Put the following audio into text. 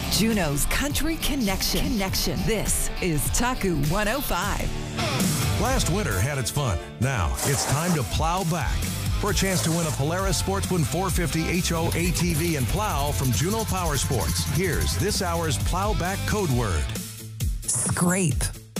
Juneau's Country Connection. This is Taku 105. Last winter had its fun. Now it's time to plow back for a chance to win a Polaris Sportsman 450 HO ATV and plow from Juneau Power Sports. Here's this hour's plow back code word. Scrape.